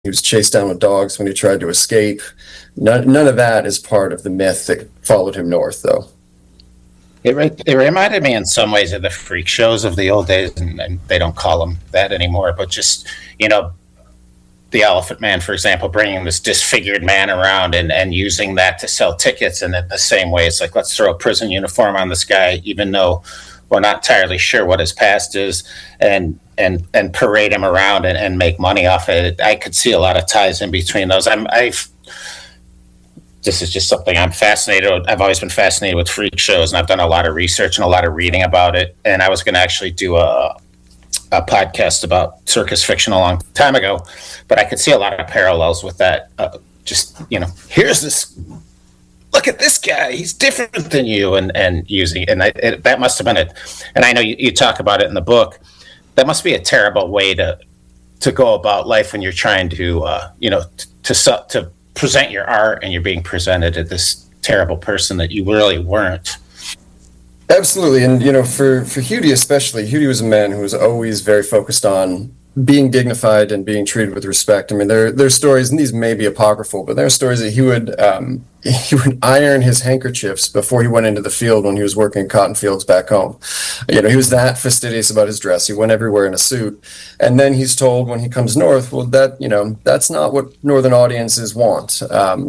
he was chased down with dogs when he tried to escape. None of that is part of the myth that followed him north, though. It reminded me in some ways of the freak shows of the old days, and they don't call them that anymore, but just, the Elephant Man, for example, bringing this disfigured man around and using that to sell tickets. And in the same way, it's like, let's throw a prison uniform on this guy, even though we're not entirely sure what his past is, and parade him around and make money off it. I could see a lot of ties in between those. This is just something I'm fascinated with. I've always been fascinated with freak shows, and I've done a lot of research and a lot of reading about it. And I was going to actually do a podcast about circus fiction a long time ago, but I could see a lot of parallels with that. Here's this, look at this guy, he's different than you, and using, and that must have been it. And I know you talk about it in the book. That must be a terrible way to go about life when you're trying to, to present your art, and you're being presented as this terrible person that you really weren't. Absolutely. And, for Hudy especially, Hudy was a man who was always very focused on being dignified and being treated with respect. I mean, there's stories, and these may be apocryphal, but there are stories that he would iron his handkerchiefs before he went into the field when he was working in cotton fields back home. He was that fastidious about his dress. He went everywhere in a suit. And then he's told when he comes north, well, that's not what northern audiences want.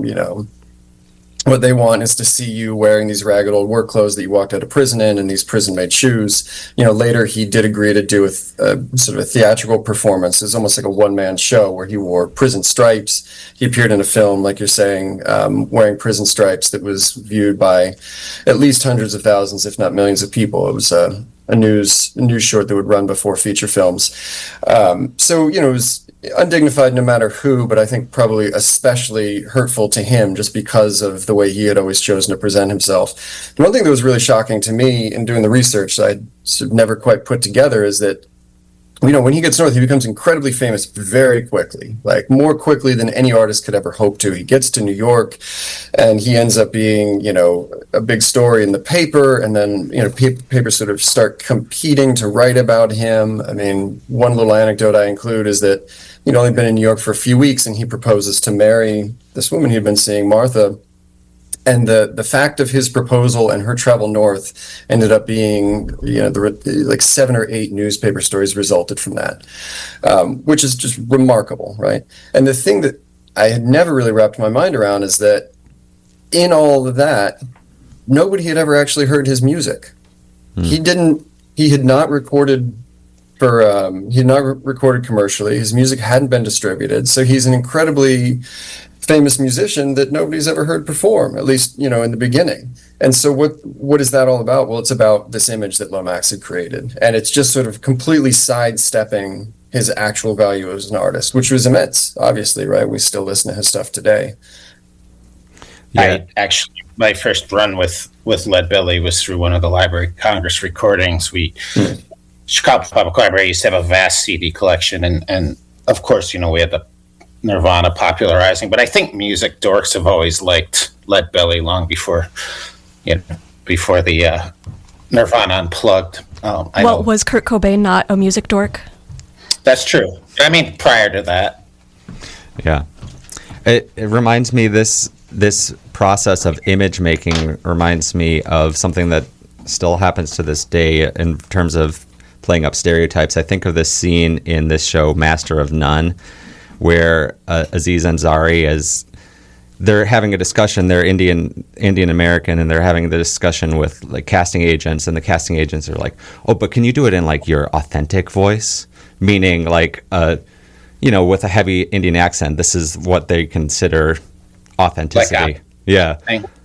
What they want is to see you wearing these ragged old work clothes that you walked out of prison in, and these prison-made shoes. Later he did agree to do sort of a theatrical performance. It was almost like a one-man show where he wore prison stripes. He appeared in a film, like you're saying, wearing prison stripes that was viewed by at least hundreds of thousands, if not millions of people. It was a news short that would run before feature films. It was undignified no matter who, but I think probably especially hurtful to him just because of the way he had always chosen to present himself. The one thing that was really shocking to me in doing the research that I'd sort of never quite put together is that, when he gets north, he becomes incredibly famous very quickly, like more quickly than any artist could ever hope to. He gets to New York and he ends up being, a big story in the paper, and then, papers sort of start competing to write about him. I mean, one little anecdote I include is that he'd only been in New York for a few weeks and he proposes to marry this woman he'd been seeing, Martha. And the fact of his proposal and her travel north ended up being, like 7 or 8 newspaper stories resulted from that, which is just remarkable, right? And the thing that I had never really wrapped my mind around is that in all of that, nobody had ever actually heard his music. He had not recorded commercially. His music hadn't been distributed. So he's an incredibly famous musician that nobody's ever heard perform, at least, in the beginning. And so what is that all about? Well, it's about this image that Lomax had created. And it's just sort of completely sidestepping his actual value as an artist, which was immense, obviously, right? We still listen to his stuff today. Yeah. My first run with Lead Belly was through one of the Library of Congress recordings. Chicago Public Library used to have a vast CD collection, and of course, we had the Nirvana popularizing, but I think music dorks have always liked Lead Belly long before the Nirvana Unplugged. Was Kurt Cobain not a music dork? That's true. I mean, prior to that. Yeah. It reminds me, this process of image making reminds me of something that still happens to this day in terms of playing up stereotypes. I think of this scene in this show, Master of None, where Aziz Ansari they're having a discussion. They're Indian American, and they're having the discussion with like casting agents, and the casting agents are like, "Oh, but can you do it in like your authentic voice?" Meaning like, with a heavy Indian accent. This is what they consider authenticity. Yeah.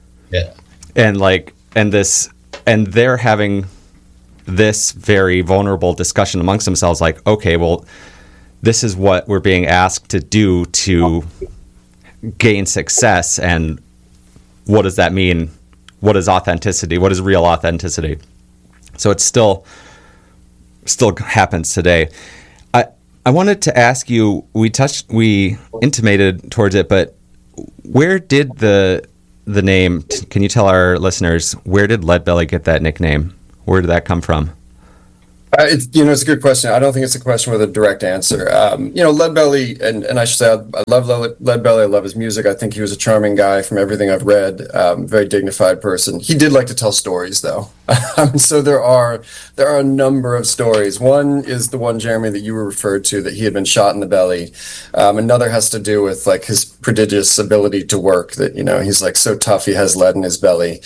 And they're having this very vulnerable discussion amongst themselves. Like, okay, well, this is what we're being asked to do to gain success, and what does that mean? What is authenticity? What is real authenticity? So it still happens today. I wanted to ask you, we intimated towards it, but where did the name, can you tell our listeners, where did Lead Belly get that nickname? Where did that come from? It's a good question. I don't think it's a question with a direct answer. Leadbelly, and I should say I love Leadbelly. I love his music. I think he was a charming guy from everything I've read. Very dignified person. He did like to tell stories, though. So there are a number of stories. One is the one, Jeremy, that you were referred to, that he had been shot in the belly. Another has to do with like his prodigious ability to work. That he's like so tough he has lead in his belly.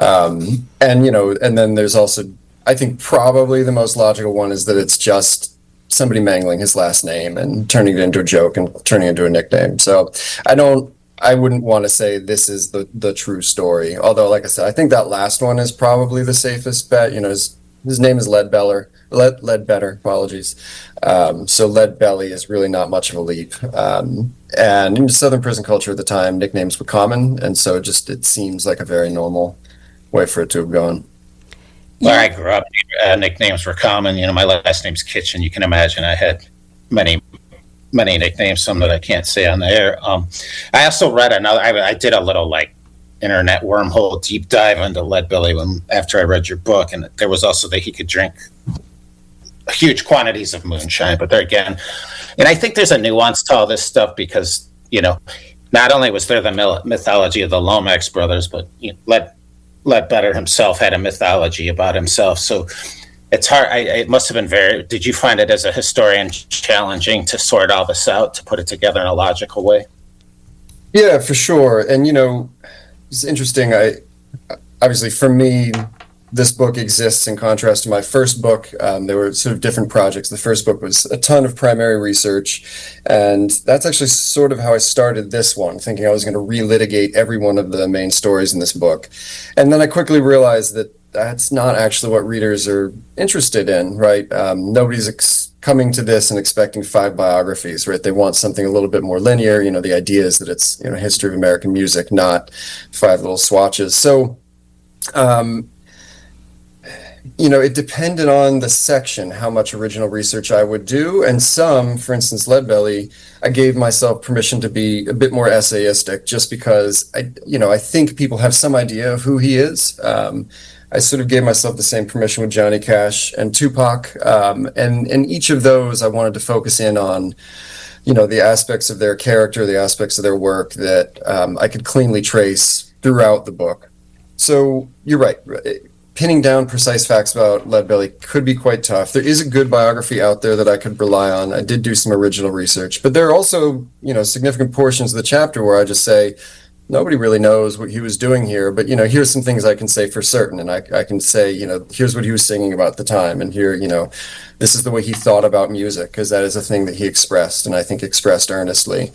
And then there's also, I think probably the most logical one is that it's just somebody mangling his last name and turning it into a joke and turning it into a nickname. So I wouldn't want to say this is the true story. Although, like I said, I think that last one is probably the safest bet. His name is Ledbetter, apologies. So Leadbelly is really not much of a leap. And in Southern prison culture at the time, nicknames were common. And so it seems like a very normal way for it to have gone. Where I grew up, nicknames were common. My last name's Kitchen. You can imagine I had many nicknames, some that I can't say on the air. I also read another. I did a little internet wormhole deep dive into Leadbelly after I read your book, and there was also that he could drink huge quantities of moonshine. But there again, and I think there's a nuance to all this stuff because not only was there the mythology of the Lomax brothers, but Leadbetter himself had a mythology about himself. So it's hard. It must have been did you find it as a historian challenging to sort all this out, to put it together in a logical way? Yeah, for sure. And, it's interesting. Obviously for me, this book exists in contrast to my first book. There were sort of different projects. The first book was a ton of primary research, and that's actually sort of how I started this one, thinking I was going to relitigate every one of the main stories in this book. And then I quickly realized that that's not actually what readers are interested in, right? Nobody's coming to this and expecting 5 biographies, right? They want something a little bit more linear. The idea is that it's, history of American music, not 5 little swatches. So, it depended on the section, how much original research I would do. And some, for instance, Leadbelly, I gave myself permission to be a bit more essayistic just because I think people have some idea of who he is. I sort of gave myself the same permission with Johnny Cash and Tupac. And each of those I wanted to focus in on, the aspects of their character, the aspects of their work that I could cleanly trace throughout the book. So you're right. Pinning down precise facts about Leadbelly could be quite tough. There is a good biography out there that I could rely on. I did do some original research, but there are also, significant portions of the chapter where I just say, nobody really knows what he was doing here, but, here's some things I can say for certain. And I can say, here's what he was singing about at the time. And here, this is the way he thought about music, because that is a thing that he expressed, and I think expressed earnestly.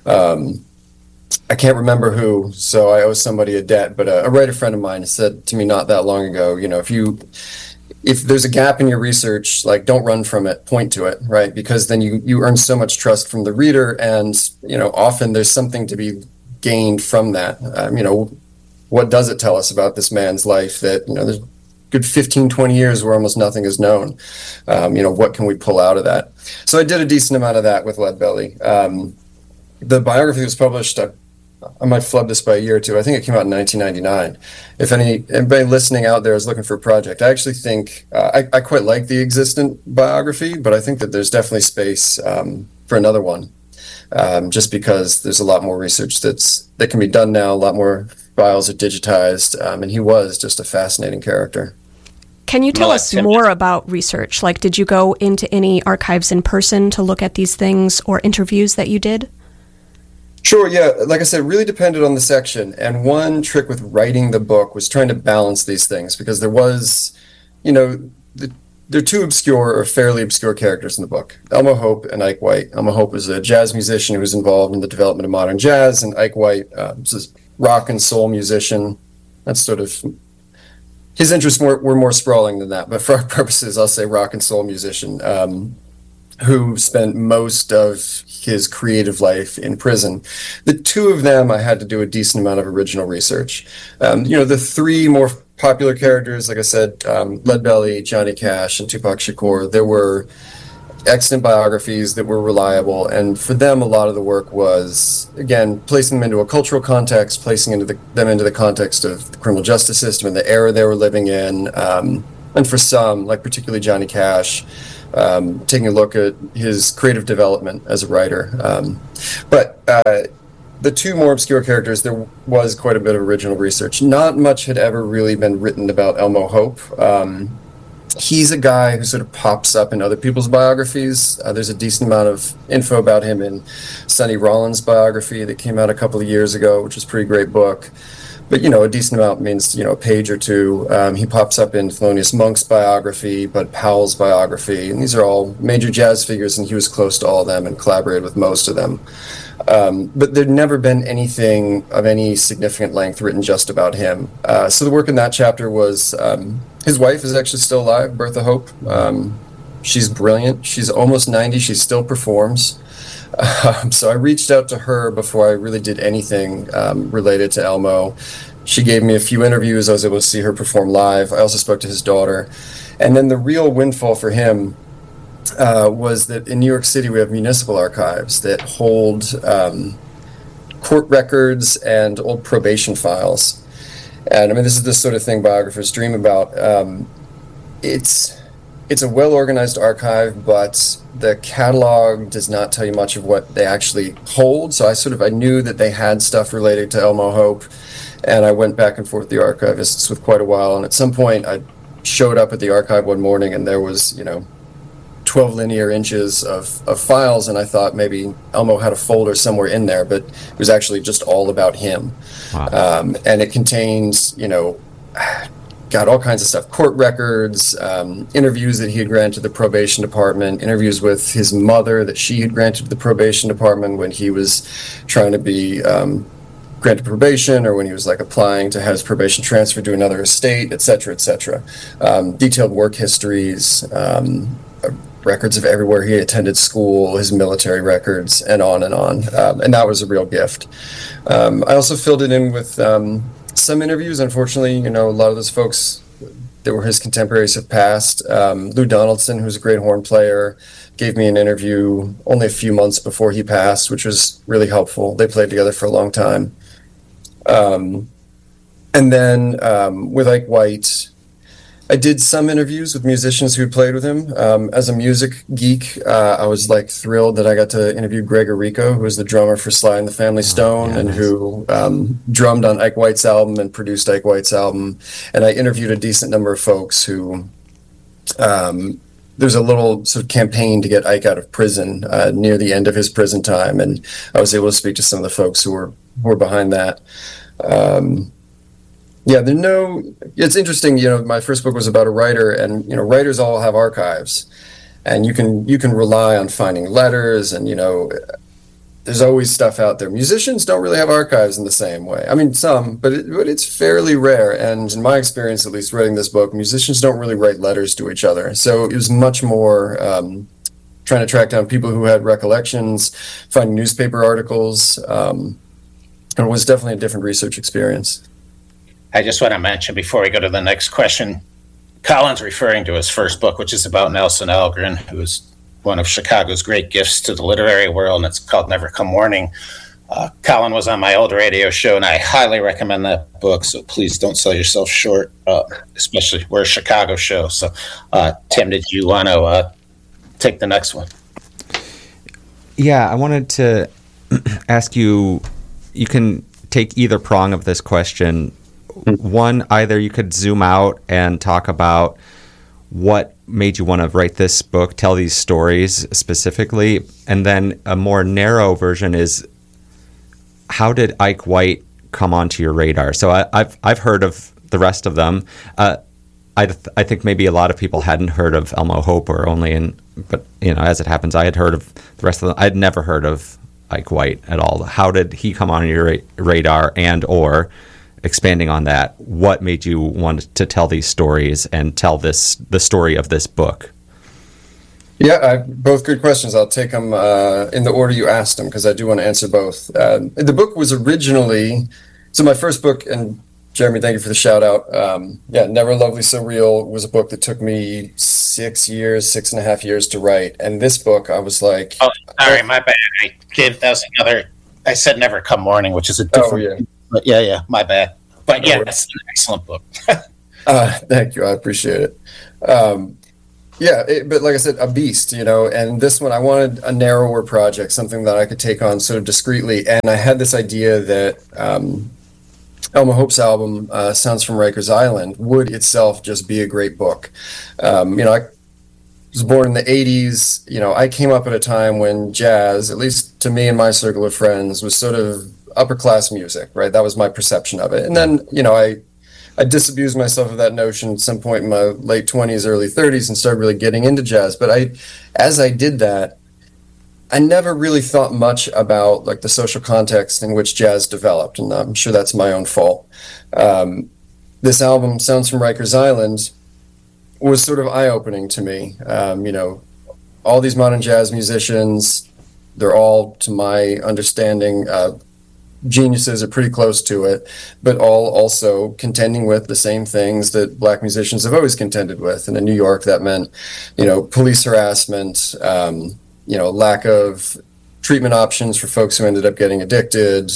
I can't remember who, so I owe somebody a debt, but a writer friend of mine said to me not that long ago, if there's a gap in your research, don't run from it, point to it, right? Because then you earn so much trust from the reader, and, often there's something to be gained from that. What does it tell us about this man's life that, there's a good 15, 20 years where almost nothing is known? What can we pull out of that? So I did a decent amount of that with Leadbelly. The biography was published, I might flub this by a year or two. I think it came out in 1999. If anybody listening out there is looking for a project, I actually think I quite like the existent biography, but I think that there's definitely space for another one, just because there's a lot more research that can be done now. A lot more files are digitized, and he was just a fascinating character. Can you tell us more about research? Did you go into any archives in person to look at these things, or interviews that you did? Sure, yeah. Like I said, it really depended on the section. And one trick with writing the book was trying to balance these things, because there was, there are 2 obscure or fairly obscure characters in the book, Elmo Hope and Ike White. Elmo Hope was a jazz musician who was involved in the development of modern jazz, and Ike White was a rock and soul musician. That's sort of, his interests were more sprawling than that, but for our purposes, I'll say rock and soul musician. Who spent most of his creative life in prison. The 2 of them, I had to do a decent amount of original research. The 3 more popular characters, like I said, Leadbelly, Johnny Cash, and Tupac Shakur, there were excellent biographies that were reliable, and for them, a lot of the work was, again, placing them into a cultural context, placing them into the context of the criminal justice system and the era they were living in, and for some, like particularly Johnny Cash, taking a look at his creative development as a writer. But the two more obscure characters, there was quite a bit of original research. Not much had ever really been written about Elmo Hope. He's a guy who sort of pops up in other people's biographies. There's a decent amount of info about him in Sonny Rollins' biography that came out a couple of years ago, which is a pretty great book. But, a decent amount means, a page or two. He pops up in Thelonious Monk's biography, Bud Powell's biography, and these are all major jazz figures, and he was close to all of them and collaborated with most of them. But there'd never been anything of any significant length written just about him. So the work in that chapter was, his wife is actually still alive, Bertha Hope. She's brilliant. She's almost 90. She still performs. So I reached out to her before I really did anything related to Elmo. She gave me a few interviews. I was able to see her perform live. I also spoke to his daughter. And then the real windfall for him was that in New York City we have municipal archives that hold court records and old probation files. And I mean, this is the sort of thing biographers dream about. It's a well-organized archive, but the catalog does not tell you much of what they actually hold. So I knew that they had stuff related to Elmo Hope, and I went back and forth with the archivists with quite a while. And at some point, I showed up at the archive one morning, and there was, 12 linear inches of files, and I thought maybe Elmo had a folder somewhere in there, but it was actually just all about him. Wow. And it contains, all kinds of stuff, court records, interviews that he had granted the probation department, interviews with his mother that she had granted the probation department when he was trying to be granted probation, or when he was applying to have his probation transferred to another estate, et cetera, detailed work histories, records of everywhere he attended school, his military records, and on and on. And that was a real gift. I also filled it in with some interviews. Unfortunately, a lot of those folks that were his contemporaries have passed. Lou Donaldson, who's a great horn player, gave me an interview only a few months before he passed, which was really helpful. They played together for a long time. And then with Ike White, I did some interviews with musicians who played with him. As a music geek, I was thrilled that I got to interview Greg Errico, who was the drummer for Sly and the Family Stone, and who drummed on Ike White's album and produced Ike White's album. And I interviewed a decent number of folks who, there's a little sort of campaign to get Ike out of prison near the end of his prison time, and I was able to speak to some of the folks who were behind that. It's interesting, my first book was about a writer, and, writers all have archives, and you can rely on finding letters, and, there's always stuff out there. Musicians don't really have archives in the same way. I mean, some, but it's fairly rare, and in my experience, at least writing this book, musicians don't really write letters to each other. So it was much more trying to track down people who had recollections, finding newspaper articles, and it was definitely a different research experience. I just want to mention before we go to the next question, Colin's referring to his first book, which is about Nelson Algren, who is one of Chicago's great gifts to the literary world, and it's called Never Come Morning. Colin was on my old radio show, and I highly recommend that book, so please don't sell yourself short, especially we're a Chicago show. So, Tim, did you want to take the next one? Yeah, I wanted to ask you, you can take either prong of this question. One, either you could zoom out and talk about what made you want to write this book, tell these stories specifically, and then a more narrow version is, how did Ike White come onto your radar? So I've heard of the rest of them. I think maybe a lot of people hadn't heard of Elmo Hope, but as it happens, I had heard of the rest of them. I'd never heard of Ike White at all. How did he come on your radar, and or expanding on that, what made you want to tell these stories and tell the story of this book? Yeah, both good questions. I'll take them in the order you asked them, because I do want to answer both. The book was originally, so my first book, and Jeremy, thank you for the shout out. Never Lovely So Real was a book that took me 6.5 years to write. And this book, I was like... Oh, sorry, my bad. I said Never Come Morning, which is a different... Oh, yeah. But yeah, my bad. But yeah, that's an excellent book. Thank you. I appreciate it. But like I said, a beast, and this one I wanted a narrower project, something that I could take on sort of discreetly. And I had this idea that Elma Hope's album, Sounds from Rikers Island, would itself just be a great book. I was born in the 80s. I came up at a time when jazz, at least to me and my circle of friends, was sort of upper class music, right? That was my perception of it. And then, I disabused myself of that notion at some point in my late 20s, early 30s, and started really getting into jazz. But as I did that, I never really thought much about like the social context in which jazz developed, and I'm sure that's my own fault. This album, Sounds from Rikers Island, was sort of eye-opening to me. All these modern jazz musicians, they're all, to my understanding, geniuses, are pretty close to it, but all also contending with the same things that Black musicians have always contended with. And in New York, that meant, police harassment, lack of treatment options for folks who ended up getting addicted.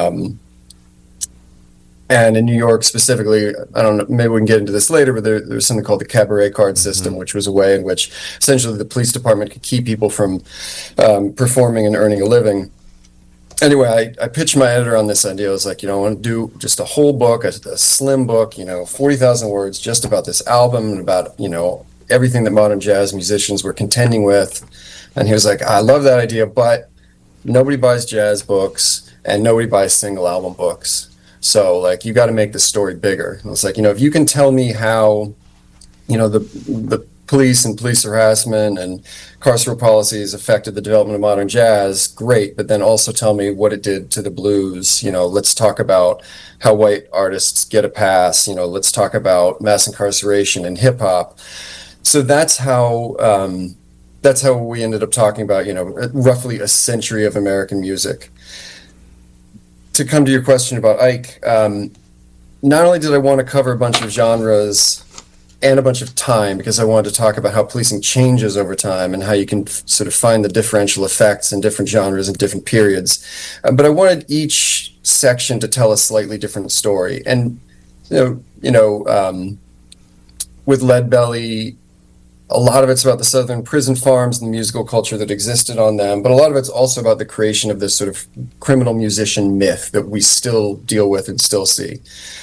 And in New York specifically, I don't know, maybe we can get into this later, but there's something called the cabaret card system, which was a way in which essentially the police department could keep people from performing and earning a living. Anyway, I pitched my editor on this idea. I was like, I want to do just a whole book, a slim book, 40,000 words just about this album and about, everything that modern jazz musicians were contending with. And he was like, I love that idea, but nobody buys jazz books and nobody buys single album books. So, like, you got to make this story bigger. And I was like, if you can tell me how, the police and police harassment and carceral policies affected the development of modern jazz, great, but then also tell me what it did to the blues. Let's talk about how white artists get a pass. Let's talk about mass incarceration and hip hop. So that's how we ended up talking about, roughly a century of American music. To come to your question about Ike, not only did I want to cover a bunch of genres and a bunch of time, because I wanted to talk about how policing changes over time and how you can sort of find the differential effects in different genres and different periods. But I wanted each section to tell a slightly different story. And, with Lead Belly, a lot of it's about the Southern prison farms and the musical culture that existed on them, but a lot of it's also about the creation of this sort of criminal musician myth that we still deal with and still see.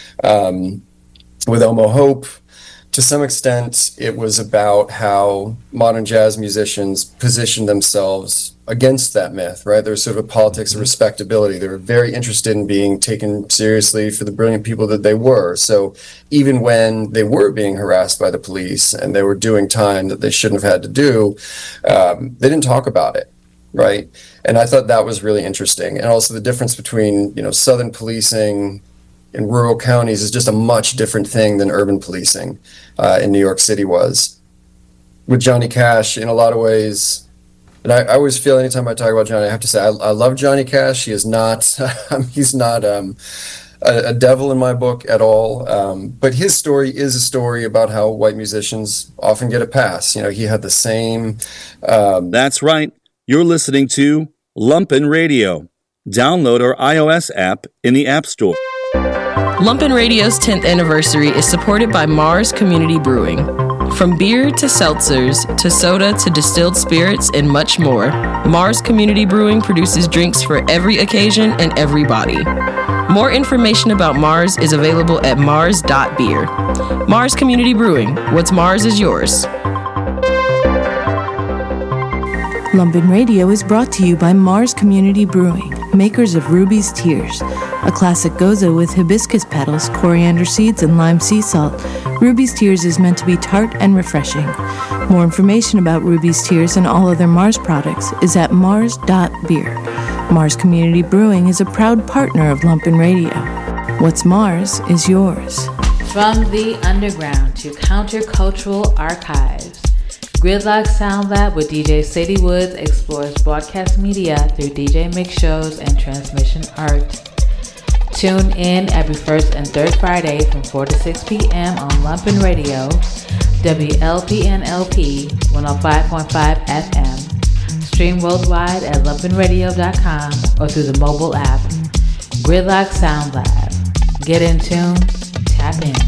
With Elma Hope, to some extent, it was about how modern jazz musicians positioned themselves against that myth, right? There was sort of a politics of respectability. They were very interested in being taken seriously for the brilliant people that they were. So even when they were being harassed by the police and they were doing time that they shouldn't have had to do, they didn't talk about it, right? And I thought that was really interesting. And also the difference between, Southern policing in rural counties is just a much different thing than urban policing in New York City was. With Johnny Cash, in a lot of ways, and I always feel anytime I talk about Johnny, I have to say I love Johnny Cash. He is not, he's not a devil in my book at all. But his story is a story about how white musicians often get a pass. He had the same. That's right. You're listening to Lumpen Radio. Download our iOS app in the App Store. Lumpen Radio's 10th anniversary is supported by Mars Community Brewing. From beer to seltzers to soda to distilled spirits and much more, Mars Community Brewing produces drinks for every occasion and every body. More information about Mars is available at mars.beer. Mars Community Brewing. What's Mars is yours. Lumpen Radio is brought to you by Mars Community Brewing, makers of Ruby's Tears, a classic goza with hibiscus petals, coriander seeds, and lime sea salt. Ruby's Tears is meant to be tart and refreshing. More information about Ruby's Tears and all other Mars products is at mars.beer. Mars Community Brewing is a proud partner of Lumpen Radio. What's Mars is yours. From the underground to countercultural archives, Gridlock Sound Lab with DJ Sadie Woods explores broadcast media through DJ mix shows and transmission art. Tune in every first and third Friday from 4 to 6 p.m. on Lumpen Radio, WLPNLP 105.5 FM. Stream worldwide at lumpenradio.com or through the mobile app. Gridlock Sound Lab. Get in tune, tap in.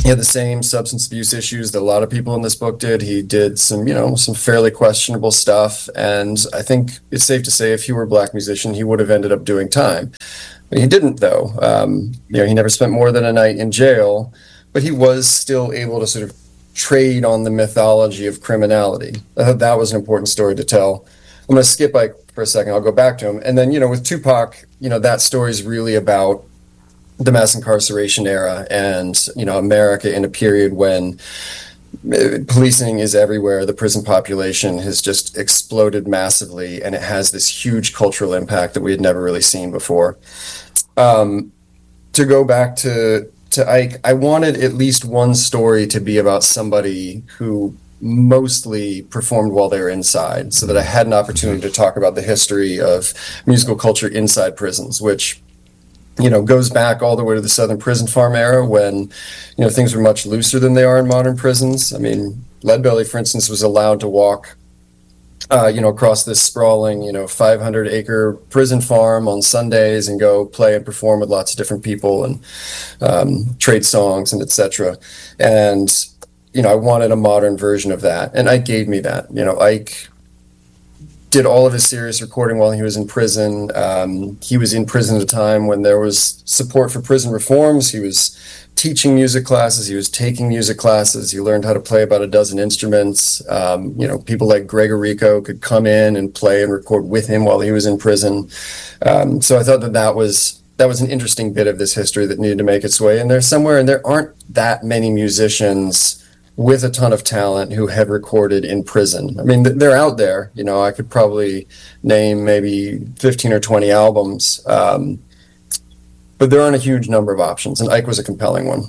He had the same substance abuse issues that a lot of people in this book did. He did some, some fairly questionable stuff. And I think it's safe to say if he were a black musician, he would have ended up doing time. But he didn't, though. He never spent more than a night in jail, but he was still able to sort of trade on the mythology of criminality. I thought that was an important story to tell. I'm going to skip Ike for a second. I'll go back to him. And then, with Tupac, that story is really about the mass incarceration era and, America in a period when policing is everywhere. The prison population has just exploded massively, and it has this huge cultural impact that we had never really seen before. To go back to Ike, I wanted at least one story to be about somebody who mostly performed while they were inside, so that I had an opportunity to talk about the history of musical culture inside prisons, which goes back all the way to the Southern Prison Farm era when, things were much looser than they are in modern prisons. I mean, Leadbelly, for instance, was allowed to walk, across this sprawling, 500-acre prison farm on Sundays and go play and perform with lots of different people and trade songs and etc. And, I wanted a modern version of that. And Ike gave me that. Ike did all of his serious recording while he was in prison. He was in prison at a time when there was support for prison reforms. He was teaching music classes. He was taking music classes. He learned how to play about a dozen instruments. People like Gregor Rico could come in and play and record with him while he was in prison. So I thought that was an interesting bit of this history that needed to make its way in there somewhere. And there aren't that many musicians with a ton of talent who have recorded in prison. I mean, they're out there. I could probably name maybe 15 or 20 albums, but there aren't a huge number of options, and Ike was a compelling one.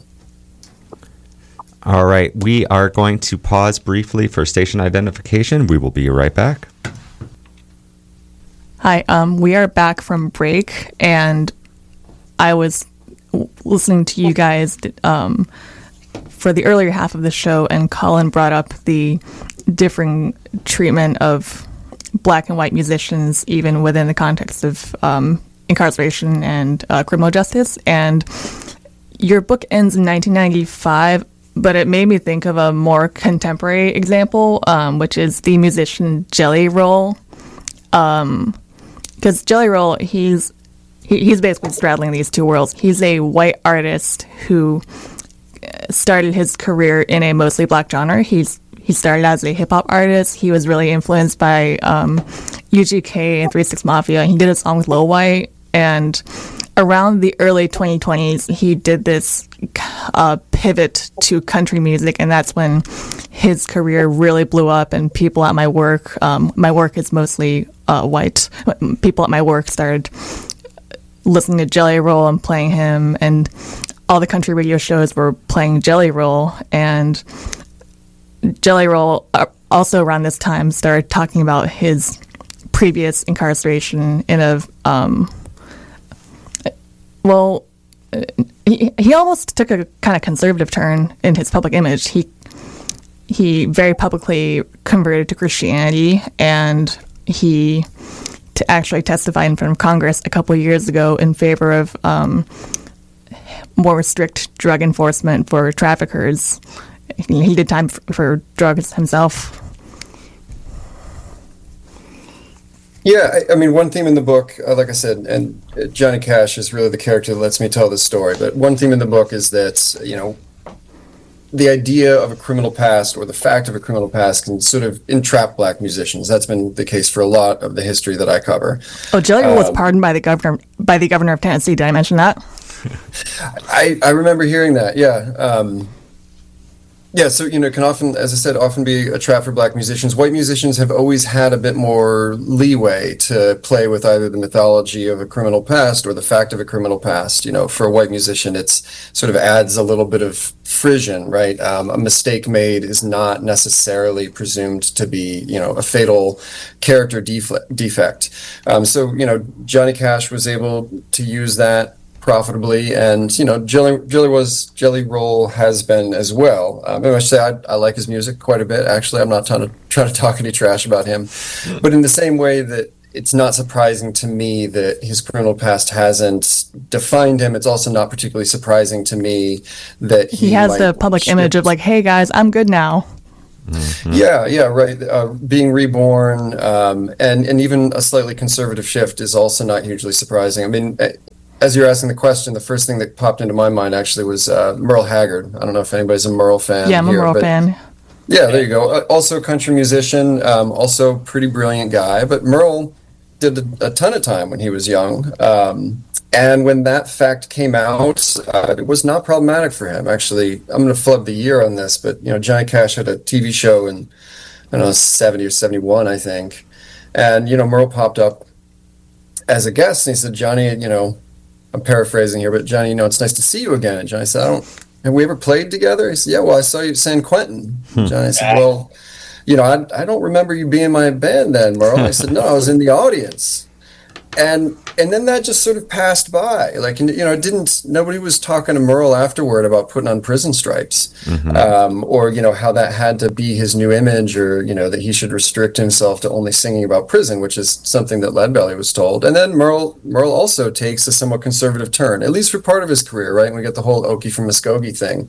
All right, we are going to pause briefly for station identification. We will be right back. Hi, we are back from break, and I was listening to you guys for the earlier half of the show, and Colin brought up the differing treatment of black and white musicians, even within the context of incarceration and criminal justice. And your book ends in 1995, but it made me think of a more contemporary example, which is the musician Jelly Roll. Because Jelly Roll, he's basically straddling these two worlds. He's a white artist who started his career in a mostly black genre. He started as a hip-hop artist. He was really influenced by UGK and 3 6 Mafia. He did a song with Lil White, and around the early 2020s, he did this pivot to country music, and that's when his career really blew up, and people at my work is mostly white, people at my work started listening to Jelly Roll and playing him, and all the country radio shows were playing Jelly Roll, and Jelly Roll also around this time started talking about his previous incarceration in a he almost took a kind of conservative turn in his public image. He very publicly converted to Christianity, and he actually testified in front of Congress a couple of years ago in favor of more strict drug enforcement for traffickers. He did time for drugs himself. Yeah, I mean, one theme in the book, like I said, and Johnny Cash is really the character that lets me tell this story, but one theme in the book is that, the idea of a criminal past or the fact of a criminal past can sort of entrap black musicians. That's been the case for a lot of the history that I cover. Oh, Jelly Roll was pardoned by the governor of Tennessee. Did I mention that? I remember hearing that. Yeah. So, it can often, as I said, be a trap for black musicians. White musicians have always had a bit more leeway to play with either the mythology of a criminal past or the fact of a criminal past. For a white musician, it's sort of adds a little bit of frisson, right? A mistake made is not necessarily presumed to be, a fatal character defect. So, Johnny Cash was able to use that profitably, and Jelly Roll has been as well. I must say I like his music quite a bit. Actually, I'm not trying to talk any trash about him, but in the same way that it's not surprising to me that his criminal past hasn't defined him. It's also not particularly surprising to me that he has the public image of like, hey guys, I'm good now. Mm-hmm. Yeah, right. Being reborn, and even a slightly conservative shift is also not hugely surprising. I mean, as you're asking the question, the first thing that popped into my mind actually was Merle Haggard. I don't know if anybody's a Merle fan. Yeah, I'm a Merle fan. Yeah, there you go. Also a country musician, also pretty brilliant guy. But Merle did a ton of time when he was young. And when that fact came out, it was not problematic for him. Actually, I'm going to flub the year on this, but Johnny Cash had a TV show in, I don't know, 70 or 71, I think. And, Merle popped up as a guest, and he said, Johnny, I'm paraphrasing here, but Johnny, it's nice to see you again. And Johnny said, have we ever played together? He said, yeah, well, I saw you at San Quentin. Johnny said, well, I don't remember you being in my band then, Merle. I said, no, I was in the audience. And then that just sort of passed by. Like, it didn't, nobody was talking to Merle afterward about putting on prison stripes, or, how that had to be his new image, or, that he should restrict himself to only singing about prison, which is something that Leadbelly was told. And then Merle also takes a somewhat conservative turn, at least for part of his career, right? And we get the whole Okie from Muskogee thing.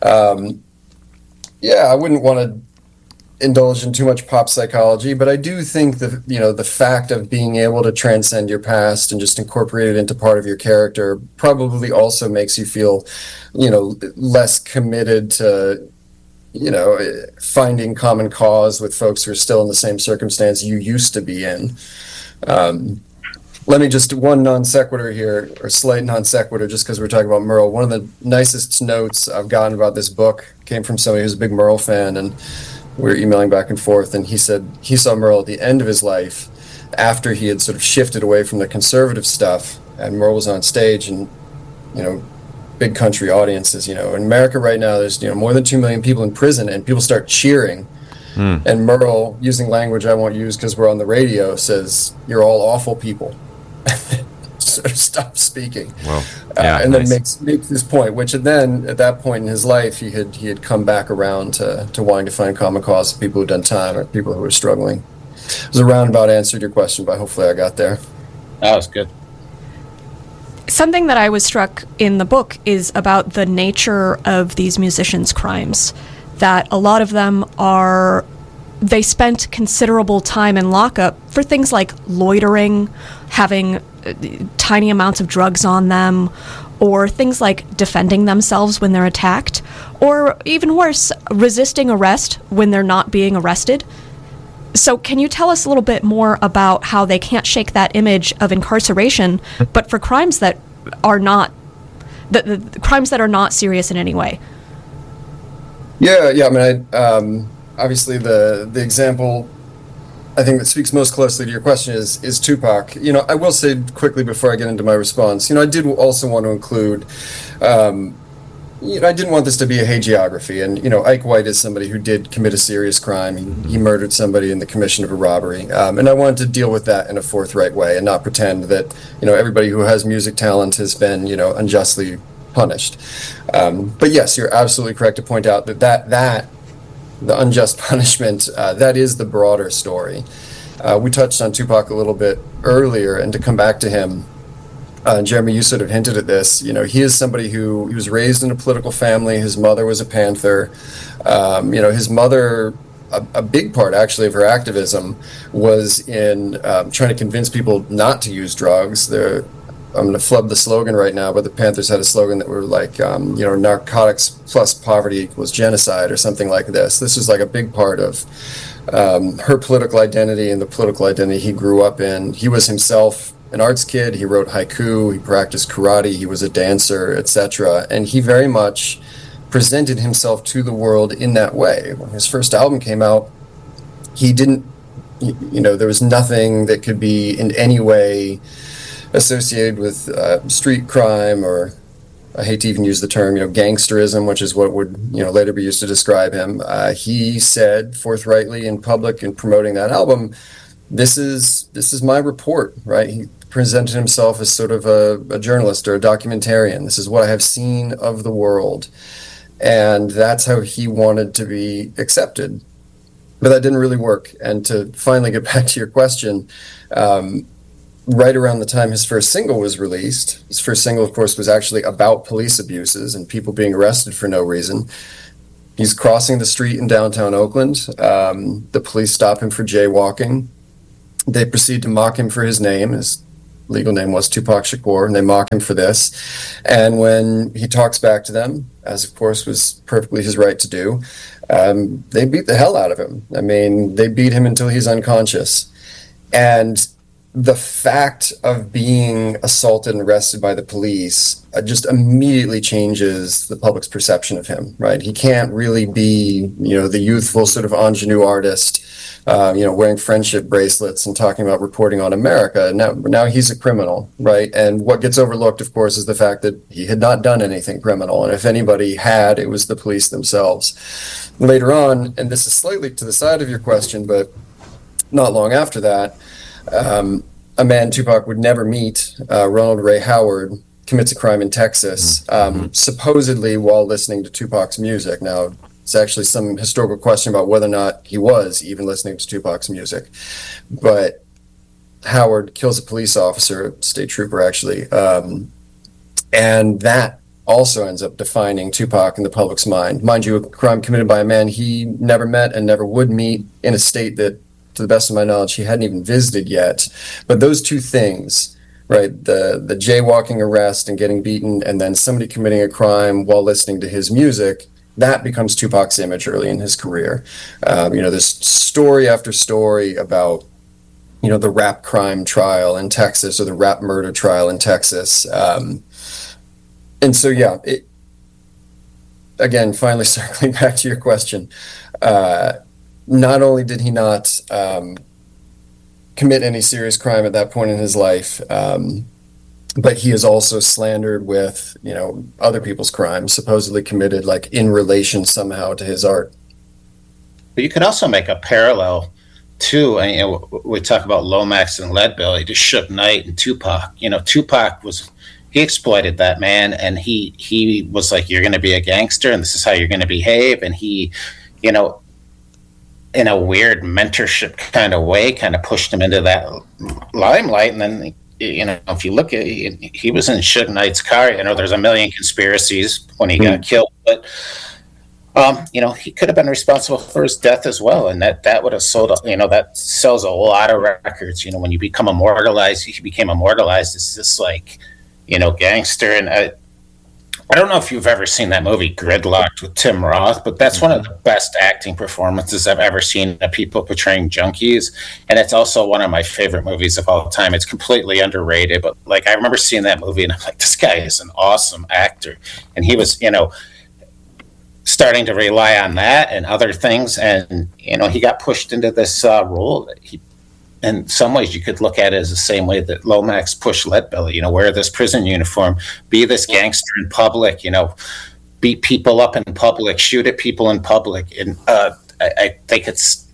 I wouldn't want to indulge in too much pop psychology, but I do think that the fact of being able to transcend your past and just incorporate it into part of your character probably also makes you feel less committed to finding common cause with folks who are still in the same circumstance you used to be in. Let me just one non sequitur here, or slight non sequitur, just because we're talking about Merle. One of the nicest notes I've gotten about this book came from somebody who's a big Merle fan, and we were emailing back and forth, and he said he saw Merle at the end of his life after he had sort of shifted away from the conservative stuff, and Merle was on stage, and big country audiences. In America right now, there's more than 2 million people in prison, and people start cheering. And Merle, using language I won't use because we're on the radio, says, "You're all awful people." Sort of stop speaking. Well, and then makes this point, which then at that point in his life he had come back around to wanting to find common cause with people who'd done time or people who were struggling. It was a roundabout answer to your question, but hopefully I got there. That was good. Something that I was struck in the book is about the nature of these musicians' crimes. That a lot of them they spent considerable time in lockup for things like loitering, having tiny amounts of drugs on them, or things like defending themselves when they're attacked, or even worse, resisting arrest when they're not being arrested. So can you tell us a little bit more about how they can't shake that image of incarceration, but for crimes that are not the crimes that are not serious in any way? Yeah. I mean, obviously the example I think that speaks most closely to your question is Tupac. I will say quickly before I get into my response, I did also want to include, I didn't want this to be a hagiography. And, Ike White is somebody who did commit a serious crime. He murdered somebody in the commission of a robbery. And I wanted to deal with that in a forthright way and not pretend that, everybody who has music talent has been, unjustly punished. But yes, you're absolutely correct to point out that the unjust punishment, that is the broader story. We touched on Tupac a little bit earlier, and to come back to him, Jeremy, you sort of hinted at this. He is somebody he was raised in a political family. His mother was a Panther. His mother, a big part actually of her activism was in trying to convince people not to use drugs. I'm going to flub the slogan right now, but the Panthers had a slogan that were like, narcotics plus poverty equals genocide or something like this. This was like a big part of her political identity and the political identity he grew up in. He was himself an arts kid. He wrote haiku, he practiced karate, he was a dancer, etc. And he very much presented himself to the world in that way. When his first album came out, he didn't, there was nothing that could be in any way associated with street crime, or I hate to even use the term, gangsterism, which is what would later be used to describe him. He said forthrightly in public in promoting that album, this is my report, right? He presented himself as sort of a journalist or a documentarian. This is what I have seen of the world, and that's how he wanted to be accepted. But that didn't really work. And to finally get back to your question, right around the time his first single was released, his first single, of course, was actually about police abuses and people being arrested for no reason. He's crossing the street in downtown Oakland. The police stop him for jaywalking. They proceed to mock him for his name. His legal name was Tupac Shakur, and they mock him for this. And when he talks back to them, as of course was perfectly his right to do, they beat the hell out of him. I mean, they beat him until he's unconscious. And the fact of being assaulted and arrested by the police just immediately changes the public's perception of him, right? He can't really be, the youthful sort of ingenue artist, wearing friendship bracelets and talking about reporting on America. Now he's a criminal, right? And what gets overlooked, of course, is the fact that he had not done anything criminal. And if anybody had, it was the police themselves. Later on, and this is slightly to the side of your question, but not long after that, a man Tupac would never meet, Ronald Ray Howard, commits a crime in Texas, supposedly while listening to Tupac's music. Now, it's actually some historical question about whether or not he was even listening to Tupac's music. But Howard kills a police officer, a state trooper actually, and that also ends up defining Tupac in the public's mind. Mind you, a crime committed by a man he never met and never would meet in a state that, to the best of my knowledge, he hadn't even visited yet. But those two things, right, the jaywalking arrest and getting beaten, and then somebody committing a crime while listening to his music, that becomes Tupac's image early in his career. There's story after story about, the rap crime trial in Texas or the rap murder trial in Texas. And so, yeah, again, finally circling back to your question, not only did he not commit any serious crime at that point in his life, but he is also slandered with, other people's crimes, supposedly committed like in relation somehow to his art. But you could also make a parallel too. We talk about Lomax and Leadbelly to Suge Knight and Tupac. Tupac he exploited that man, and he was like, you're going to be a gangster, and this is how you're going to behave. And he, in a weird mentorship kind of way, kind of pushed him into that limelight. And then, if you look at it, he was in Suge Knight's car. There's a million conspiracies when he got killed, but he could have been responsible for his death as well, and that would have sold. That sells a lot of records. When you become immortalized, he became immortalized as this gangster. And I don't know if you've ever seen that movie Gridlocked with Tim Roth, but that's one of the best acting performances I've ever seen of people portraying junkies. And it's also one of my favorite movies of all time. It's completely underrated, but I remember seeing that movie and I'm like, this guy is an awesome actor. And he was, starting to rely on that and other things. And, he got pushed into this role that he, in some ways, you could look at it as the same way that Lomax pushed Leadbelly, wear this prison uniform, be this gangster in public, beat people up in public, shoot at people in public. And I think it's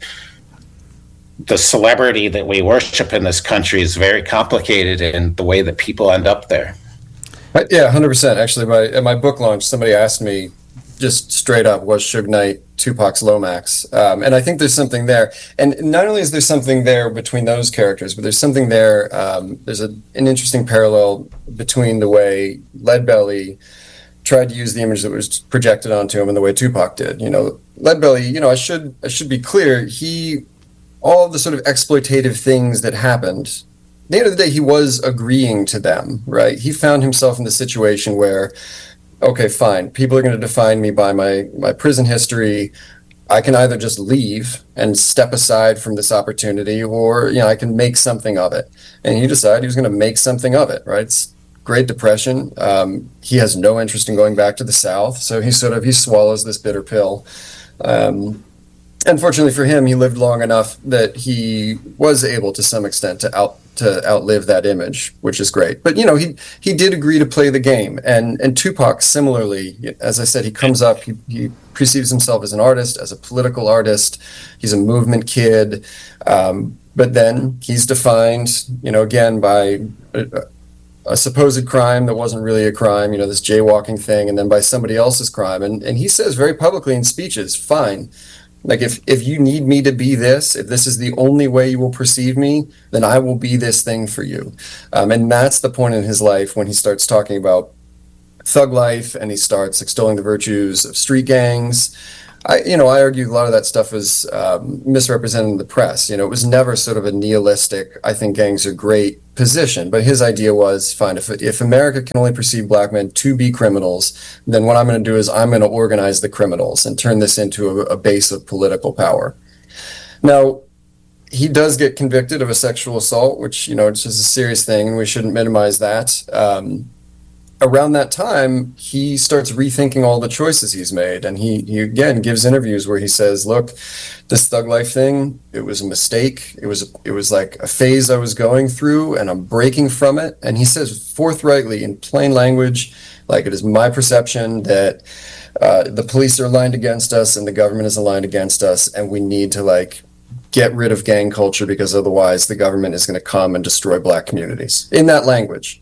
the celebrity that we worship in this country is very complicated in the way that people end up there. Yeah, 100%. Actually, at my book launch, somebody asked me just straight up, was Suge Knight Tupac's Lomax? And I think there's something there. And not only is there something there between those characters, but there's something there. There's an interesting parallel between the way Leadbelly tried to use the image that was projected onto him and the way Tupac did. Leadbelly, I should be clear, all the sort of exploitative things that happened, at the end of the day, he was agreeing to them, right? He found himself in the situation where, okay, fine, people are going to define me by my prison history. I can either just leave and step aside from this opportunity, or, I can make something of it. And he decided he was going to make something of it, right? It's Great Depression. He has no interest in going back to the South, so he swallows this bitter pill. Unfortunately for him, he lived long enough that he was able to some extent to outlive that image, which is great. But he did agree to play the game, and Tupac similarly, as I said, he comes up, he perceives himself as an artist, as a political artist. He's a movement kid, but then he's defined, again by a supposed crime that wasn't really a crime, this jaywalking thing, and then by somebody else's crime, and he says very publicly in speeches, fine, Like if you need me to be this, if this is the only way you will perceive me, then I will be this thing for you. And that's the point in his life when he starts talking about thug life and he starts extolling the virtues of street gangs. I argue a lot of that stuff was misrepresented in the press. It was never sort of a nihilistic, I think gangs are great position. But his idea was, fine, if America can only perceive black men to be criminals, then what I'm going to do is I'm going to organize the criminals and turn this into a base of political power. Now, he does get convicted of a sexual assault, which, it's just a serious thing, and we shouldn't minimize that. Around that time, he starts rethinking all the choices he's made. And he again gives interviews where he says, look, this thug life thing, it was a mistake. It was like a phase I was going through and I'm breaking from it. And he says forthrightly in plain language, like, it is my perception that the police are aligned against us and the government is aligned against us. And we need to get rid of gang culture because otherwise the government is going to come and destroy black communities. In that language.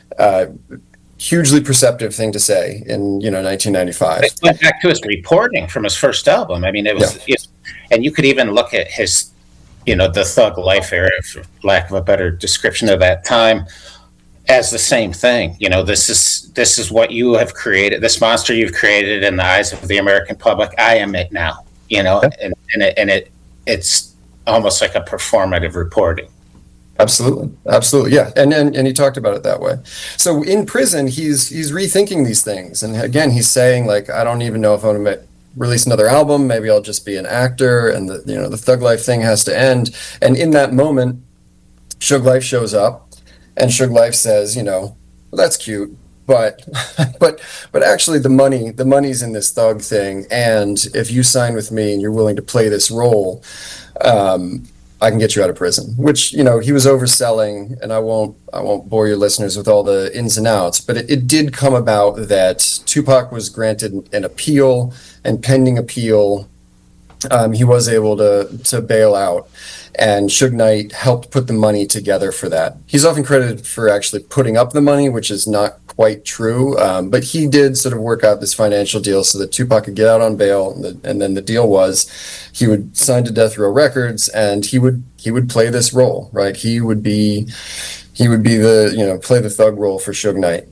Hugely perceptive thing to say in 1995. It went back to his reporting from his first album. I mean, it was, and you could even look at his, the thug life era, for lack of a better description of that time, as the same thing. This is what you have created. This monster you've created in the eyes of the American public. I am it now. And it's almost like a performative reporting. Absolutely, yeah, and he talked about it that way. So in prison, he's rethinking these things, and again, he's saying, like, I don't even know if I'm going to release another album. Maybe I'll just be an actor, and the thug life thing has to end. And in that moment, Suge Life shows up, and Suge Life says, well, that's cute, but actually the money's in this thug thing, and if you sign with me and you're willing to play this role, I can get you out of prison, which, he was overselling, and I won't bore your listeners with all the ins and outs, but it did come about that Tupac was granted an appeal, and pending appeal, he was able to bail out, and Suge Knight helped put the money together for that. He's often credited for actually putting up the money, which is not quite true, but he did sort of work out this financial deal so that Tupac could get out on bail, and then the deal was he would sign to Death Row Records, and he would play this role, right? He would be the play the thug role for Suge Knight.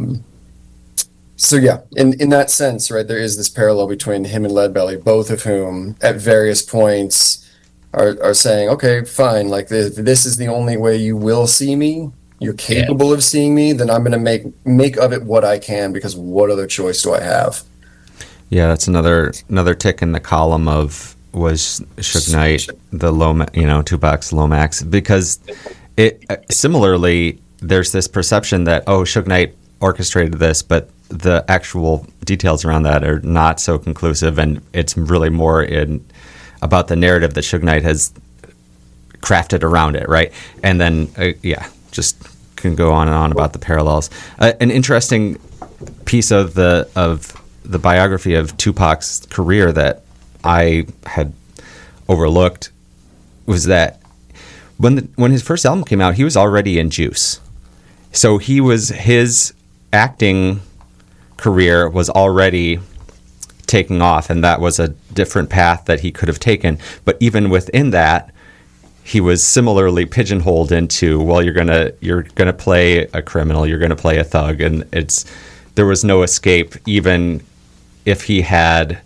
So yeah, in that sense, right, there is this parallel between him and Leadbelly, both of whom at various points are saying, okay, fine, like this is the only way you will see me. You're capable of seeing me, then I'm going to make of it what I can, because what other choice do I have? Yeah, that's another tick in the column of was Suge Knight, the Tupac's Lomax, because it similarly there's this perception that Suge Knight orchestrated this, but the actual details around that are not so conclusive, and it's really more about the narrative that Suge Knight has crafted around it, right? And then just can go on and on about the parallels. An interesting piece of the biography of Tupac's career that I had overlooked was that when his first album came out, he was already in Juice. So his acting career was already taking off, and that was a different path that he could have taken. But even within that, he was similarly pigeonholed into, well, you're gonna play a criminal, you're gonna play a thug, and there was no escape, even if he had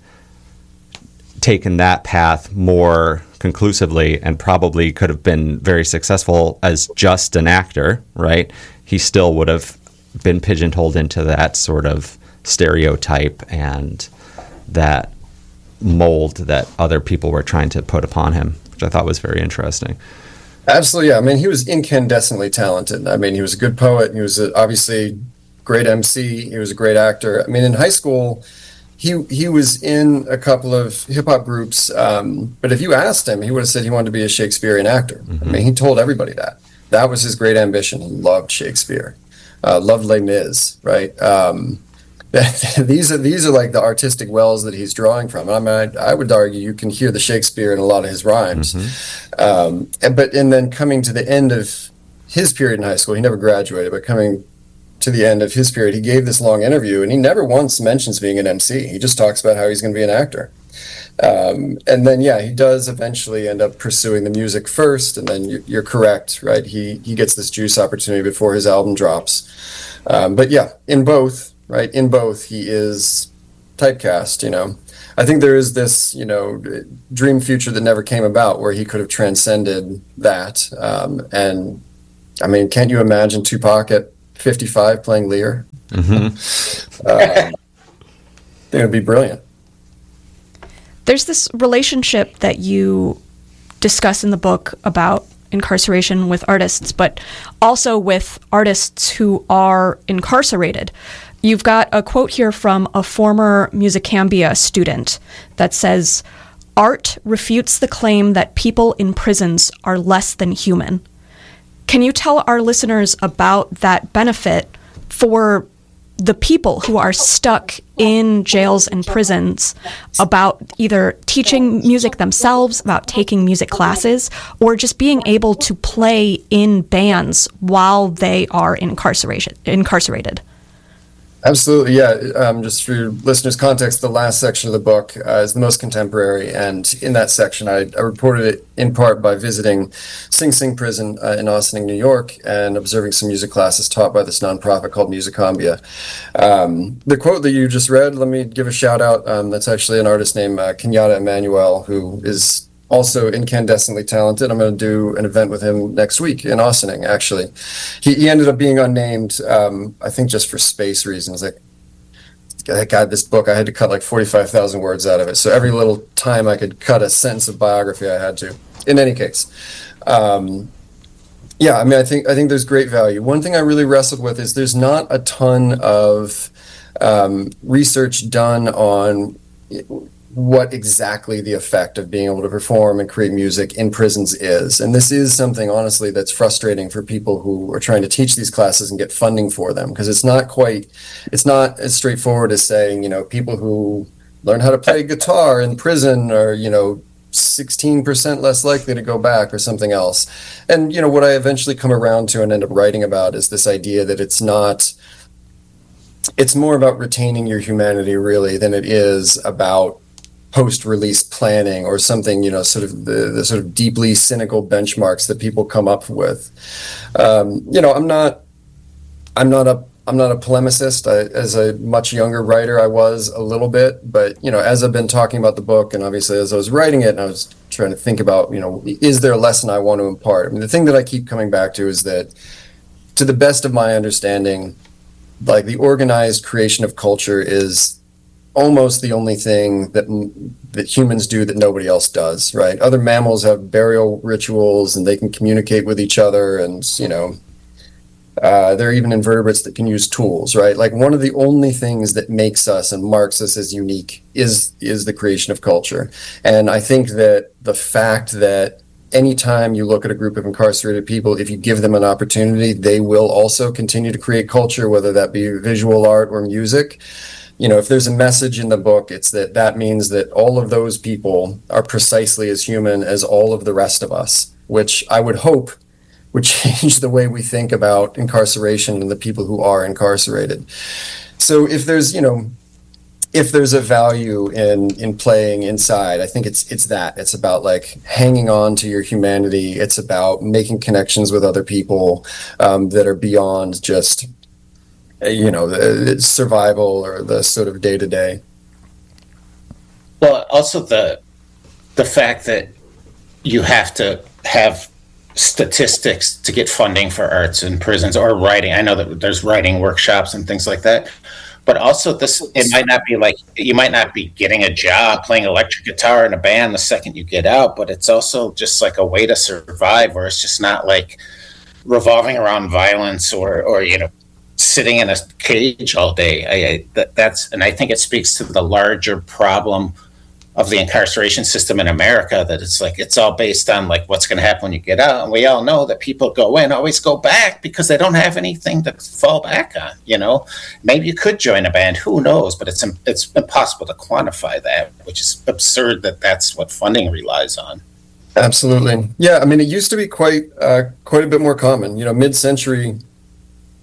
taken that path more conclusively and probably could have been very successful as just an actor, right? He still would have been pigeonholed into that sort of stereotype and that mold that other people were trying to put upon him, which I thought was very interesting. Absolutely, yeah. I mean, he was incandescently talented. I mean, he was a good poet. He was obviously great MC. He was a great actor. I mean, in high school, he was in a couple of hip-hop groups, but if you asked him, he would have said he wanted to be a Shakespearean actor. Mm-hmm. I mean, he told everybody that. That was his great ambition. He loved Shakespeare. Loved Les Mis, right? These are like the artistic wells that he's drawing from. I mean, I would argue you can hear the Shakespeare in a lot of his rhymes. Mm-hmm. And then coming to the end of his period in high school, he never graduated, but coming to the end of his period, he gave this long interview, and he never once mentions being an MC. He just talks about how he's going to be an actor. And then, yeah, he does eventually end up pursuing the music first, and then you're correct, right? He gets this Juice opportunity before his album drops. But yeah, in both, he is typecast, I think there is this, dream future that never came about where he could have transcended that. And I mean, can't you imagine Tupac at 55 playing Lear? Mm-hmm. I think it would be brilliant. There's this relationship that you discuss in the book about incarceration with artists, but also with artists who are incarcerated. You've got a quote here from a former Musicambia student that says, "Art refutes the claim that people in prisons are less than human." Can you tell our listeners about that benefit for the people who are stuck in jails and prisons, about either teaching music themselves, about taking music classes, or just being able to play in bands while they are incarcerated? Absolutely, yeah. Just for your listeners' context, the last section of the book is the most contemporary, and in that section, I reported it in part by visiting Sing Sing Prison in Ossining, New York, and observing some music classes taught by this nonprofit called Musicambia. The quote that you just read, let me give a shout out. That's actually an artist named Kenyatta Emmanuel, who is also incandescently talented. I'm going to do an event with him next week in Ossining, actually. He ended up being unnamed, I think just for space reasons. Like, God, this book, I had to cut like 45,000 words out of it. So every little time I could cut a sentence of biography, I had to. In any case, yeah, I mean, I think there's great value. One thing I really wrestled with is there's not a ton of research done on what exactly the effect of being able to perform and create music in prisons is. And this is something, honestly, that's frustrating for people who are trying to teach these classes and get funding for them, because it's not as straightforward as saying, people who learn how to play guitar in prison are, 16% less likely to go back or something else. And, what I eventually come around to and end up writing about is this idea that it's more about retaining your humanity, really, than it is about post-release planning or something, sort of the sort of deeply cynical benchmarks that people come up with. I'm not a polemicist. As a much younger writer, I was a little bit, but as I've been talking about the book, and obviously as I was writing it, and I was trying to think about, is there a lesson I want to impart? I mean, the thing that I keep coming back to is that, to the best of my understanding, like, the organized creation of culture is almost the only thing that humans do that nobody else does, right? Other mammals have burial rituals and they can communicate with each other, and there are even invertebrates that can use tools, right? Like, one of the only things that makes us and marks us as unique is the creation of culture. And I think that the fact that anytime you look at a group of incarcerated people, if you give them an opportunity, they will also continue to create culture, whether that be visual art or music. If there's a message in the book, it's that means that all of those people are precisely as human as all of the rest of us, which I would hope would change the way we think about incarceration and the people who are incarcerated. So if there's a value in playing inside, I think it's that. It's about, like, hanging on to your humanity. It's about making connections with other people that are beyond just the survival or the sort of day-to-day. Well, also the fact that you have to have statistics to get funding for arts in prisons or writing. I know that there's writing workshops and things like that, but also it might not be like, you might not be getting a job playing electric guitar in a band the second you get out, but it's also just like a way to survive, where it's just not like revolving around violence or sitting in a cage all day. And I think it speaks to the larger problem of the incarceration system in America, that it's all based on, like, what's going to happen when you get out. And we all know that people go in always go back because they don't have anything to fall back on. Maybe you could join a band, who knows, but it's impossible to quantify that, which is absurd that that's what funding relies on. Absolutely. Yeah, I mean, it used to be quite a bit more common. Mid-century,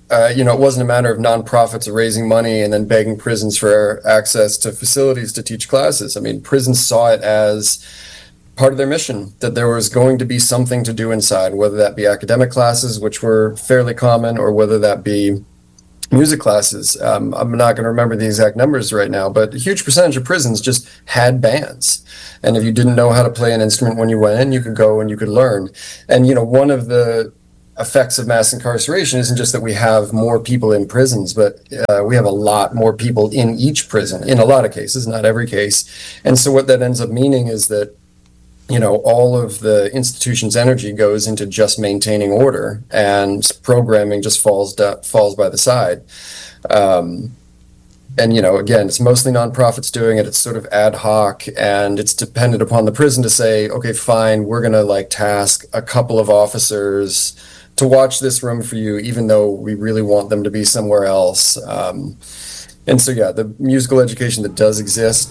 it wasn't a matter of nonprofits raising money and then begging prisons for access to facilities to teach classes. I mean, prisons saw it as part of their mission, that there was going to be something to do inside, whether that be academic classes, which were fairly common, or whether that be music classes. I'm not going to remember the exact numbers right now, but a huge percentage of prisons just had bands. And if you didn't know how to play an instrument when you went in, you could go and you could learn. And, one of the effects of mass incarceration isn't just that we have more people in prisons, but we have a lot more people in each prison, in a lot of cases, not every case. And so what that ends up meaning is that all of the institution's energy goes into just maintaining order, and programming just falls by the side. And, again, it's mostly nonprofits doing it. It's sort of ad hoc, and it's dependent upon the prison to say, okay, fine, we're going to task a couple of officers to watch this room for you, even though we really want them to be somewhere else. And so, yeah, the musical education that does exist,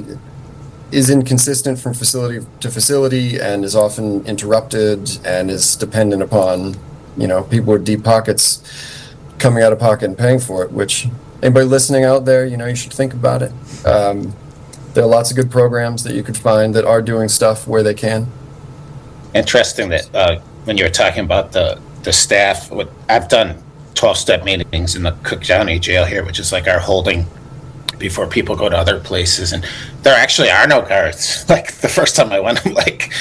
is inconsistent from facility to facility, and is often interrupted, and is dependent upon, people with deep pockets coming out of pocket and paying for it, which anybody listening out there, you should think about it. There are lots of good programs that you could find that are doing stuff where they can. Interesting that when you were talking about the staff, I've done 12-step meetings in the Cook County Jail here, which is our holding before people go to other places, and there actually are no guards. The first time I went, I'm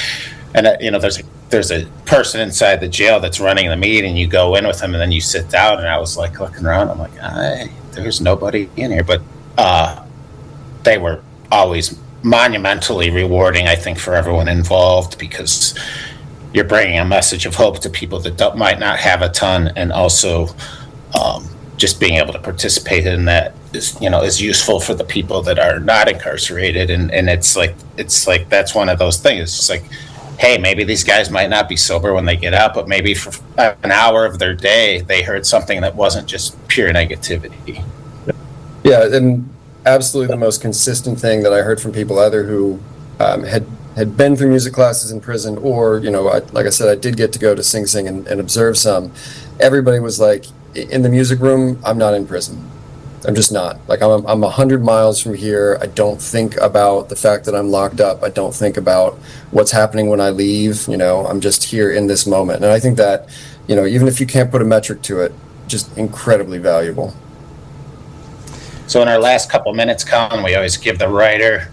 there's a person inside the jail that's running the meeting. You go in with them, and then you sit down. And I was looking around. I'm there's nobody in here. But they were always monumentally rewarding, I think, for everyone involved, because you're bringing a message of hope to people that might not have a ton, and also just being able to participate in that is useful for the people that are not incarcerated. And it's that's one of those things. It's hey, maybe these guys might not be sober when they get out, but maybe for an hour of their day, they heard something that wasn't just pure negativity. Yeah, and absolutely the most consistent thing that I heard from people, either who had been through music classes in prison, or, like I said, I did get to go to Sing Sing and observe some. Everybody was in the music room, I'm not in prison. I'm just not. I'm 100 miles from here. I don't think about the fact that I'm locked up. I don't think about what's happening when I leave. I'm just here in this moment. And I think that, even if you can't put a metric to it, just incredibly valuable. So in our last couple minutes, Colin, we always give the writer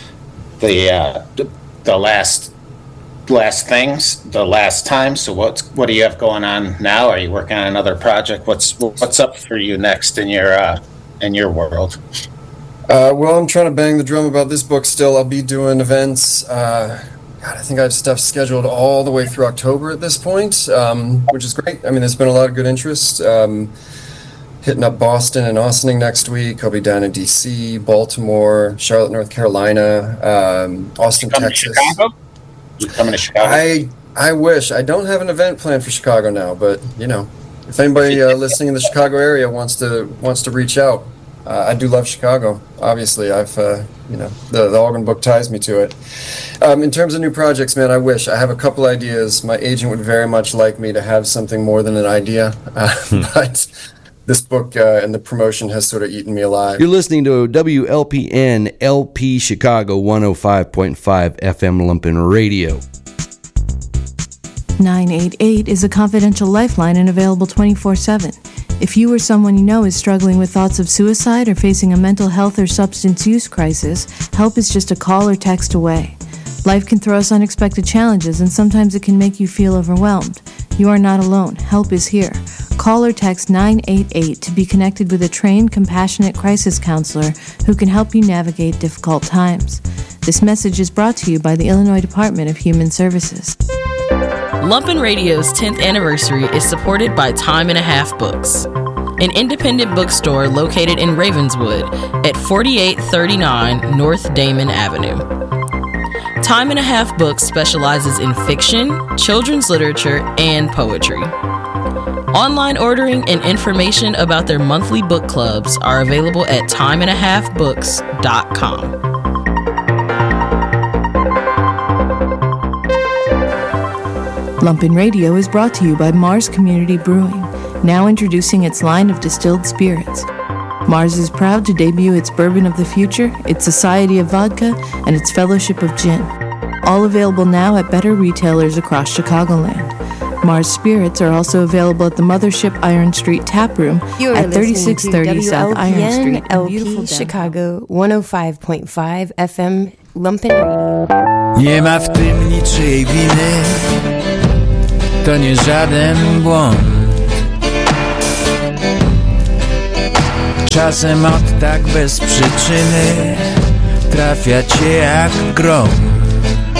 the last things, the last time. So what do you have going on now? Are you working on another project? What's up for you next in your world? Well, I'm trying to bang the drum about this book still. I'll be doing events. I think I have stuff scheduled all the way through October at this point, which is great. There's been a lot of good interest. Hitting up Boston and Austining next week. I'll be down in D.C., Baltimore, Charlotte, North Carolina, Austin, Texas. You coming to Chicago? I wish. I don't have an event planned for Chicago now, but if anybody listening in the Chicago area wants to reach out, I do love Chicago. Obviously, I've the Albin book ties me to it. In terms of new projects, man, I wish. I have a couple ideas. My agent would very much like me to have something more than an idea, but this book and the promotion has sort of eaten me alive. You're listening to WLPN LP Chicago 105.5 FM Lumpen Radio. 988 is a confidential lifeline and available 24/7. If you or someone you know is struggling with thoughts of suicide or facing a mental health or substance use crisis, help is just a call or text away. Life can throw us unexpected challenges, and sometimes it can make you feel overwhelmed. You are not alone. Help is here. Call or text 988 to be connected with a trained, compassionate crisis counselor who can help you navigate difficult times. This message is brought to you by the Illinois Department of Human Services. Lumpen Radio's 10th anniversary is supported by Time and a Half Books, an independent bookstore located in Ravenswood at 4839 North Damon Avenue. Time and a Half Books specializes in fiction, children's literature, and poetry. Online ordering and information about their monthly book clubs are available at timeandahalfbooks.com. Lumpen Radio is brought to you by Mars Community Brewing, now introducing its line of distilled spirits. Mars is proud to debut its Bourbon of the Future, its Society of Vodka, and its Fellowship of Gin. All available now at better retailers across Chicagoland. Mars Spirits are also available at the Mothership Iron Street Tap Room at 3630 South Iron Street in beautiful Chicago 105.5 FM Lumpen Radio. Nie ma w tym niczyjej winy, to nie żaden błąd. Czasem od tak bez przyczyny trafia cię jak grom.